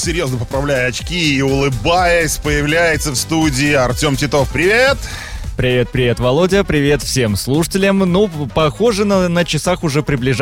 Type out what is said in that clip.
серьезно поправляя очки и улыбаясь, появляется в студии Артем Титов. Привет! Привет, Володя, привет всем слушателям. Ну, похоже, на часах уже приближается